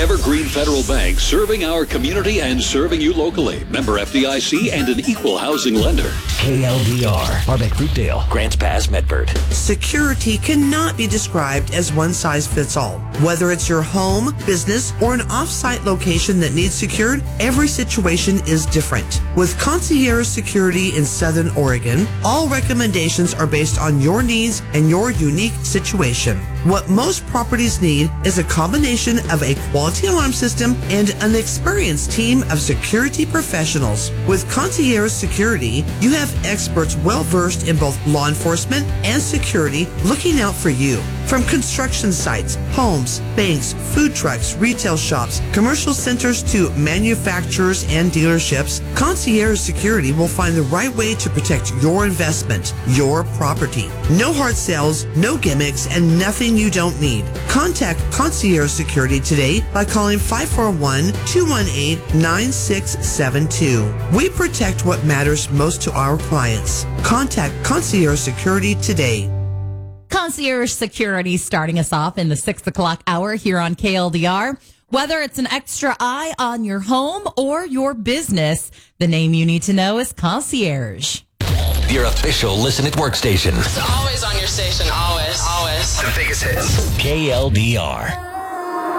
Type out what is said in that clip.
Evergreen Federal Bank, serving our community and serving you locally. Member FDIC and an equal housing lender. KLDR, Barbeck Fruitdale, Grants Pass, Medford. Security cannot be described as one size fits all. Whether it's your home, business, or an off-site location that needs secured, every situation is different. With Concierge Security in Southern Oregon, all recommendations are based on your needs and your unique situation. What most properties need is a combination of a quality alarm system and an experienced team of security professionals. With Concierge Security, you have experts well-versed in both law enforcement and security looking out for you. From construction sites, homes, banks, food trucks, retail shops, commercial centers to manufacturers and dealerships, Concierge Security will find the right way to protect your investment, your property. No hard sales, no gimmicks, and nothing you don't need. Contact Concierge Security today by calling 541-218-9672. We protect what matters most to our clients. Contact Concierge Security today. Concierge Security starting us off in the 6 o'clock hour here on KLDR. Whether it's an extra eye on your home or your business, the name you need to know is Concierge. Your official Listen at Work station. It's always on your station, always. The biggest hits. KLDR.